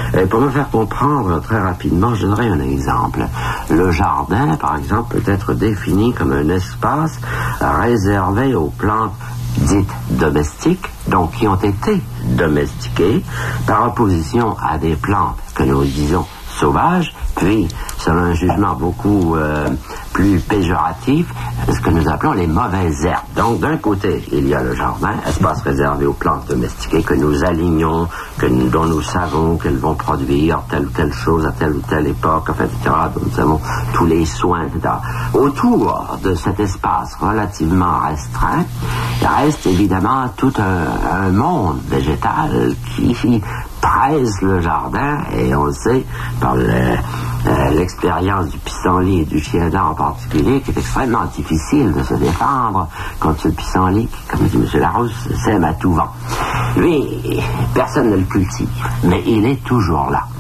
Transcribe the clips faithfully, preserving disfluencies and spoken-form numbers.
Et pour me faire comprendre très rapidement, je donnerai un exemple. Le jardin, par exemple, peut être défini comme un espace réservé aux plantes dites domestiques, donc qui ont été domestiquées, par opposition à des plantes que nous disons sauvages, puis, selon un jugement beaucoup euh, plus péjoratif, ce que nous appelons les mauvaises herbes. Donc, d'un côté, il y a le jardin, espace réservé aux plantes domestiquées que nous alignons, que nous, dont nous savons qu'elles vont produire telle ou telle chose à telle ou telle époque, enfin, et cetera, dont nous avons tous les soins, et cetera. Autour de cet espace relativement restreint, reste évidemment tout un, un monde végétal qui presse le jardin, et on le sait par le, euh, l'expérience du pissenlit et du chien-dent en particulier, qui est extrêmement difficile de se défendre contre ce pissenlit qui, comme dit M. Larousse, sème à tout vent. Lui, personne ne le cultive, mais il est toujours là.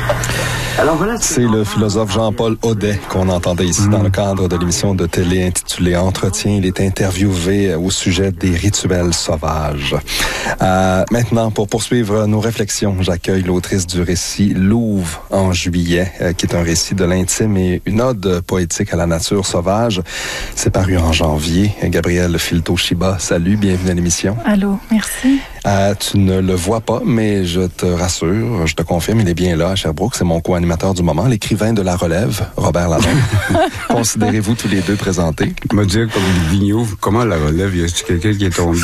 Alors voilà, c'est le philosophe Jean-Paul Audet qu'on entendait ici mmh. dans le cadre de l'émission de télé intitulée Entretien. Il est interviewé au sujet des rituels sauvages. Euh, maintenant, pour poursuivre nos réflexions, j'accueille l'autrice du récit Louve en juillet, euh, qui est un récit de l'intime et une ode poétique à la nature sauvage. C'est paru en janvier. Gabrielle Filto-Chiba, salut, bienvenue à l'émission. Allô, merci. Euh, tu ne le vois pas, mais je te rassure, je te confirme, il est bien là à Sherbrooke. C'est mon co-animateur du moment, l'écrivain de la relève, Robert Lalonde. Considérez-vous tous les deux présentés? Me dire comme Vigneault, comment la relève? Y a-t-il quelqu'un qui est tombé?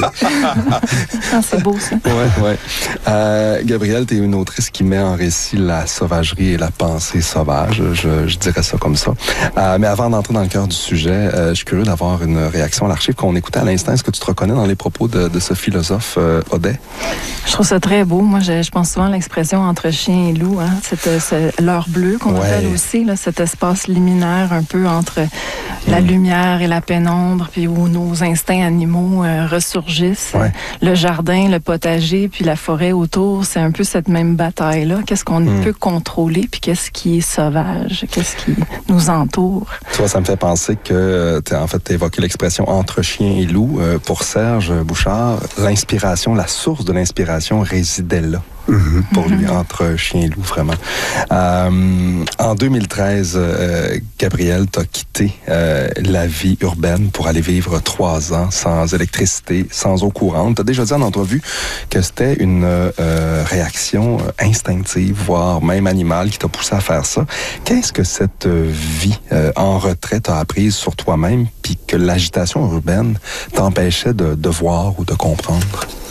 Ah, c'est beau, ça. Ouais, ouais. Euh, Gabrielle, t'es une autrice qui met en récit la sauvagerie et la pensée sauvage. Je, je dirais ça comme ça. Euh, mais avant d'entrer dans le cœur du sujet, euh, je suis curieux d'avoir une réaction à l'archive qu'on écoutait à l'instant. Est-ce que tu te reconnais dans les propos de, de ce philosophe euh, Audet? Je trouve ça très beau. Moi, je, je pense souvent à l'expression entre chien et loup, hein, cette, cette l'heure bleue qu'on ouais. appelle aussi, là, cet espace liminaire un peu entre la mmh. lumière et la pénombre, puis où nos instincts animaux euh, ressurgissent. Ouais. Le jardin, le potager, puis la forêt autour, c'est un peu cette même bataille-là. Qu'est-ce qu'on mmh. peut contrôler, puis qu'est-ce qui est sauvage, qu'est-ce qui nous entoure. Tu vois, ça me fait penser que, t'as, en fait, tu as évoqué l'expression entre chien et loup. Euh, pour Serge Bouchard, l'inspiration, la source de l'inspiration résidait là. Mm-hmm. Pour lui, entre chien et loup, vraiment. Euh, en deux mille treize, euh, Gabrielle, t'as quitté euh, la vie urbaine pour aller vivre trois ans sans électricité, sans eau courante. T'as déjà dit en entrevue que c'était une euh, réaction instinctive, voire même animale, qui t'a poussé à faire ça. Qu'est-ce que cette vie euh, en retrait t'a apprise sur toi-même, puis que l'agitation urbaine t'empêchait de, de voir ou de comprendre?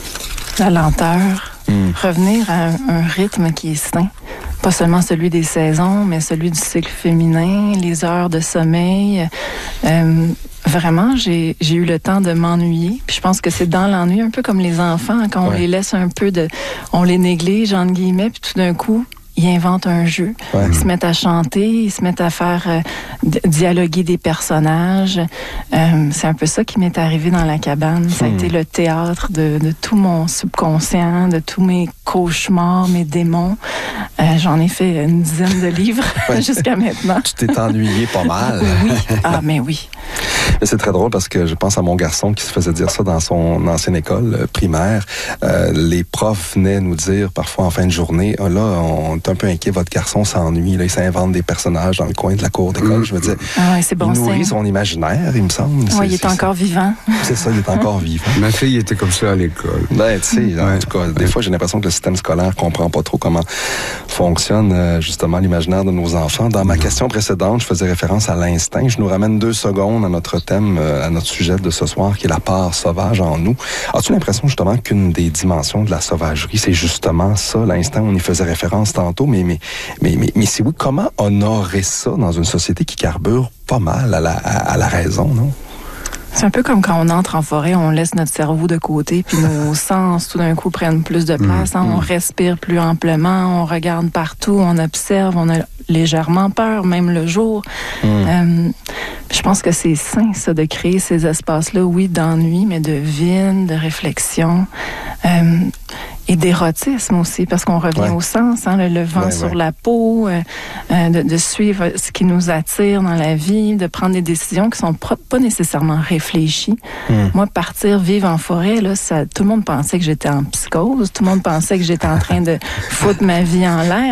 La lenteur. Mmh. Revenir à un, un rythme qui est sain. Pas seulement celui des saisons, mais celui du cycle féminin, les heures de sommeil. Euh, vraiment, j'ai, j'ai eu le temps de m'ennuyer. Puis je pense que c'est dans l'ennui, un peu comme les enfants, quand on ouais. les laisse un peu de... On les néglige, entre guillemets, puis tout d'un coup... Ils inventent un jeu. Ouais. Ils se mettent à chanter, ils se mettent à faire euh, d- dialoguer des personnages. Euh, c'est un peu ça qui m'est arrivé dans la cabane. Ça a hmm. été le théâtre de, de tout mon subconscient, de tous mes cauchemars, mes démons. Euh, j'en ai fait une dizaine de livres ouais. jusqu'à maintenant. Tu t'es ennuyé pas mal. Oui. Ah, mais oui. Mais c'est très drôle parce que je pense à mon garçon qui se faisait dire ça dans son ancienne école euh, primaire. Euh, les profs venaient nous dire parfois en fin de journée, oh, là, on est un peu inquiet, votre garçon s'ennuie, là, il s'invente des personnages dans le coin de la cour d'école. Mmh. Je me disais, ah ouais, c'est bon, il nourrit son imaginaire, il me semble. Oui, il est, est encore c'est, vivant. C'est ça, il est encore vivant. Ma fille était comme ça à l'école. Ben, tu sais, ouais. en tout cas, des fois, j'ai l'impression que le système scolaire comprend pas trop comment fonctionne euh, justement l'imaginaire de nos enfants. Dans ma mmh. question précédente, je faisais référence à l'instinct. Je nous ramène deux secondes à notre thème, euh, à notre sujet de ce soir, qui est la part sauvage en nous. As-tu l'impression justement qu'une des dimensions de la sauvagerie, c'est justement ça, l'instinct? On y faisait référence tantôt, mais mais mais mais, mais c'est oui, comment honorer ça dans une société qui carbure pas mal à la à, à la raison, non? C'est un peu comme quand on entre en forêt, on laisse notre cerveau de côté, puis nos sens, tout d'un coup, prennent plus de place. Mmh, hein, mmh. On respire plus amplement, on regarde partout, on observe, on a légèrement peur, même le jour. Mmh. Euh, je pense que c'est sain, ça, de créer ces espaces-là, oui, d'ennui, mais de vide, de réflexion. Euh, Et d'érotisme aussi, parce qu'on revient ouais. au sens, hein, le, le vent ouais, sur ouais. la peau, euh, euh, de, de suivre ce qui nous attire dans la vie, de prendre des décisions qui sont pas, pas nécessairement réfléchies. Mm. Moi, partir vivre en forêt, là, ça, tout le monde pensait que j'étais en psychose, tout le monde pensait que j'étais en train de foutre ma vie en l'air.